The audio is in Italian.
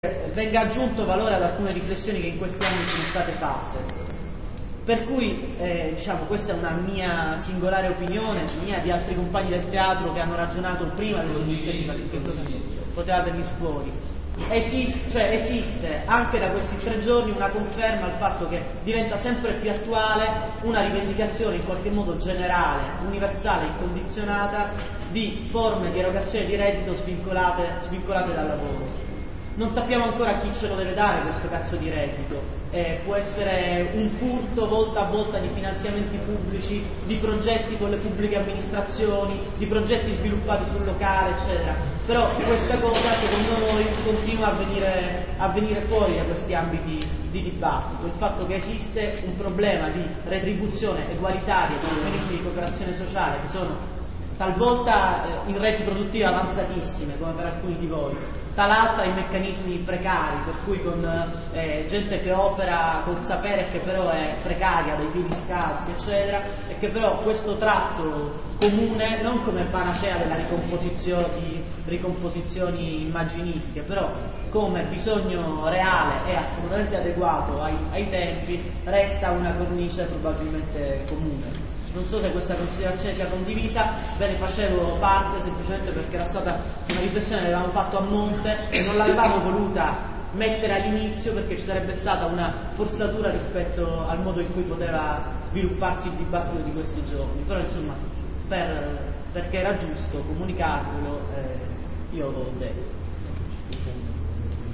venga aggiunto valore ad alcune riflessioni che in questi anni sono state fatte. Per cui, questa è una mia singolare opinione, mia e di altri compagni del teatro che hanno ragionato prima dell'iniziativa, che così poteva venire fuori. Esiste anche da questi 3 giorni una conferma al fatto che diventa sempre più attuale una rivendicazione in qualche modo generale, universale, incondizionata di forme di erogazione di reddito svincolate dal lavoro. Non sappiamo ancora chi ce lo deve dare questo cazzo di reddito. Può essere un furto volta a volta di finanziamenti pubblici, di progetti con le pubbliche amministrazioni, di progetti sviluppati sul locale, eccetera. Però questa cosa, secondo noi, continua a venire fuori da questi ambiti di dibattito. Il fatto che esiste un problema di retribuzione egualitaria dei meccanismi di cooperazione sociale che sono talvolta in reti produttive avanzatissime, come per alcuni di voi, tal'altra in meccanismi precari, per cui con gente che opera col sapere che però è precaria, dai piedi scalzi, eccetera, e che però questo tratto comune, non come panacea della ricomposizioni immaginistiche, però come bisogno reale e assolutamente adeguato ai tempi, resta una cornice probabilmente comune. Non so se questa considerazione sia condivisa, ve ne facevo parte semplicemente perché era stata una riflessione che avevamo fatto a monte e non l'avevamo voluta mettere all'inizio perché ci sarebbe stata una forzatura rispetto al modo in cui poteva svilupparsi il dibattito di questi giorni. Però insomma, perché era giusto comunicarvelo, io l'ho detto.